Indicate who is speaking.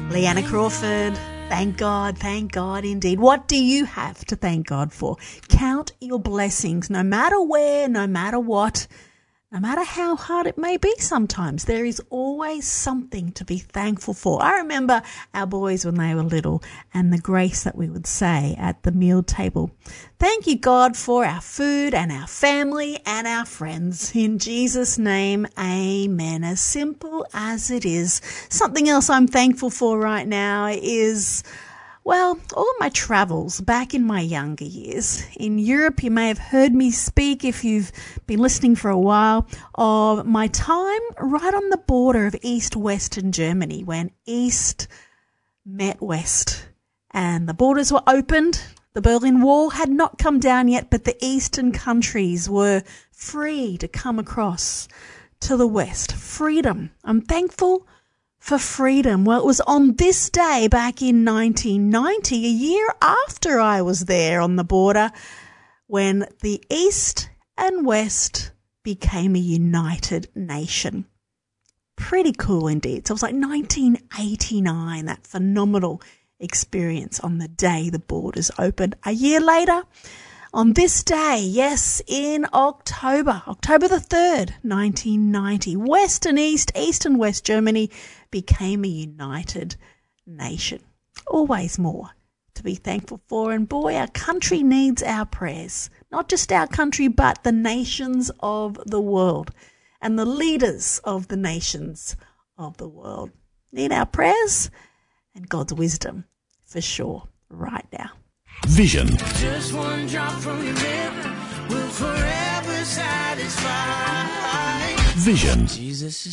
Speaker 1: Leanna Crawford, thank God indeed. What do you have to thank God for? Count your blessings, no matter where, no matter what, no matter how hard it may be sometimes. There is always something to be thankful for. I remember our boys when they were little and the grace that we would say at the meal table. Thank you, God, for our food and our family and our friends. In Jesus' name, amen. As simple as it is. Something else I'm thankful for right now is, well, all of my travels back in my younger years. In Europe, you may have heard me speak, if you've been listening for a while, of my time right on the border of East-Western Germany when East met West and the borders were opened. The Berlin Wall had not come down yet, but the eastern countries were free to come across to the West. Freedom. I'm thankful for freedom. Well, it was on this day back in 1990, a year after I was there on the border, when the East and West became a united nation. Pretty cool indeed. So it was like 1989, that phenomenal experience on the day the borders opened. A year later, on this day, yes, in October the 3rd, 1990, West and East, East and West Germany became a united nation. Always more to be thankful for. And boy, our country needs our prayers. Not just our country, but the nations of the world and the leaders of the nations of the world need our prayers and God's wisdom for sure right now.
Speaker 2: Vision.
Speaker 3: Just one drop from your river will forever satisfy.
Speaker 2: Vision.
Speaker 3: Jesus